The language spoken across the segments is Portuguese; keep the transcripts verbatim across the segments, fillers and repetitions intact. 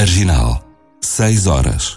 Marginal, seis horas.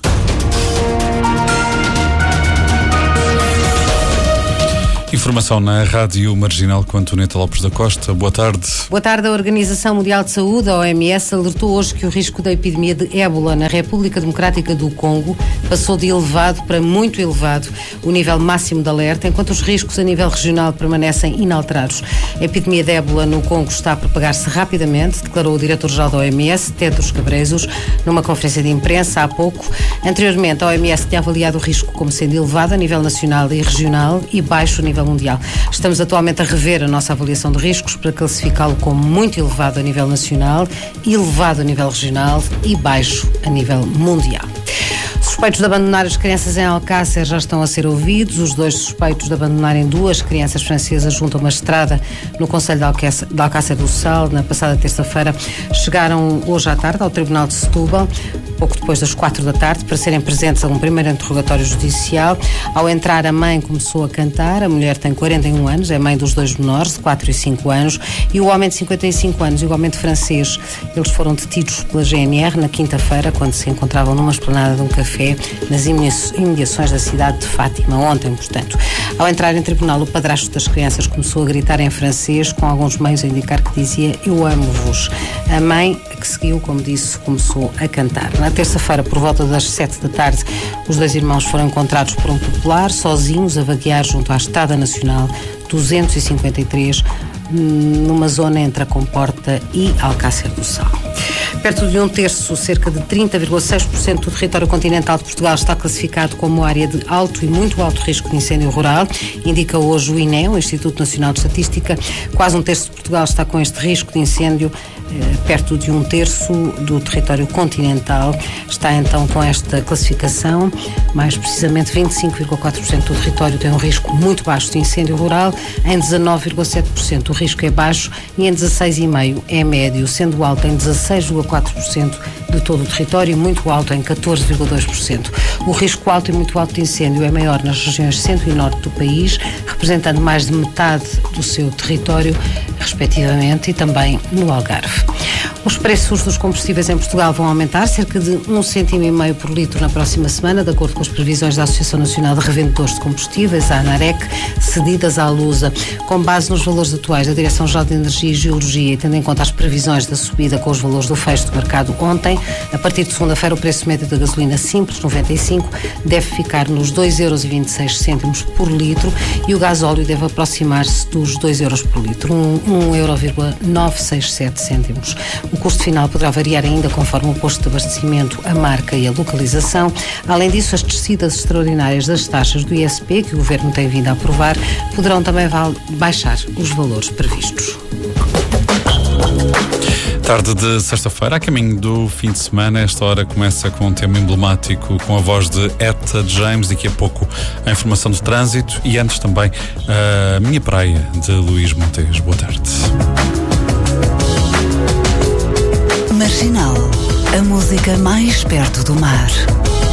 Informação na Rádio Marginal com Antonieta Lopes da Costa. Boa tarde. Boa tarde. A Organização Mundial de Saúde, a O M S, alertou hoje que o risco da epidemia de ébola na República Democrática do Congo passou de elevado para muito elevado, o nível máximo de alerta, enquanto os riscos a nível regional permanecem inalterados. A epidemia de ébola no Congo está a propagar-se rapidamente, declarou o diretor-geral da O M S, Tedros Ghebreyesus, numa conferência de imprensa há pouco. Anteriormente, a O M S tinha avaliado o risco como sendo elevado a nível nacional e regional e baixo a nível mundial. Estamos atualmente a rever a nossa avaliação de riscos para classificá-lo como muito elevado a nível nacional, elevado a nível regional e baixo a nível mundial. Suspeitos de abandonar as crianças em Alcácer já estão a ser ouvidos. Os dois suspeitos de abandonarem duas crianças francesas junto a uma estrada no concelho de Alcácer, de Alcácer do Sal, na passada terça-feira, chegaram hoje à tarde ao Tribunal de Setúbal, pouco depois das quatro da tarde, para serem presentes a um primeiro interrogatório judicial. Ao entrar, a mãe começou a cantar. A mulher tem quarenta e um anos, é mãe dos dois menores, de quatro e cinco anos, e o homem de cinquenta e cinco anos, igualmente francês. Eles foram detidos pela G N R na quinta-feira, quando se encontravam numa esplanada de um café nas imediações da cidade de Fátima, ontem, portanto. Ao entrar em tribunal, o padrasto das crianças começou a gritar em francês, com alguns meios a indicar que dizia "Eu amo-vos". A mãe, que seguiu, como disse, começou a cantar. Na terça-feira, por volta das sete da tarde, os dois irmãos foram encontrados por um popular, sozinhos, a vaguear junto à Estrada Nacional duzentos e cinquenta e três, numa zona entre a Comporta e Alcácer do Sal. Perto de um terço, cerca de trinta vírgula seis por cento do território continental de Portugal está classificado como área de alto e muito alto risco de incêndio rural, indica hoje o I N E, o Instituto Nacional de Estatística. Quase um terço de Portugal está com este risco de incêndio. Perto de um terço do território continental está então com esta classificação. Mais precisamente, vinte e cinco vírgula quatro por cento do território tem um risco muito baixo de incêndio rural, em dezanove vírgula sete por cento o risco é baixo e em dezasseis vírgula cinco por cento é médio, sendo alto em dezasseis vírgula quatro por cento de todo o território e muito alto em catorze vírgula dois por cento. O risco alto e muito alto de incêndio é maior nas regiões centro e norte do país, representando mais de metade do seu território, respectivamente, e também no Algarve. Os preços dos combustíveis em Portugal vão aumentar cerca de um cêntimo e meio por litro na próxima semana, de acordo com as previsões da Associação Nacional de Revendedores de Combustíveis, a ANAREC, cedidas à Lusa. Com base nos valores atuais da Direção-Geral de Energia e Geologia e tendo em conta as previsões da subida com os valores do fecho do mercado ontem, a partir de segunda-feira o preço médio da gasolina simples noventa e cinco deve ficar nos dois euros e vinte e seis cêntimos por litro e o gasóleo deve aproximar-se dos dois euros por litro, um euro vírgula novecentos e sessenta e sete cêntimos. O custo final poderá variar ainda conforme o posto de abastecimento, a marca e a localização. Além disso, as descidas extraordinárias das taxas do I S P, que o Governo tem vindo a aprovar, poderão também baixar os valores previstos. Tarde de sexta-feira, a caminho do fim de semana. Esta hora começa com um tema emblemático com a voz de Etta James. Daqui a pouco a informação do trânsito e antes também a Minha Praia, de Luís Montes. Boa tarde. Marginal, a música mais perto do mar.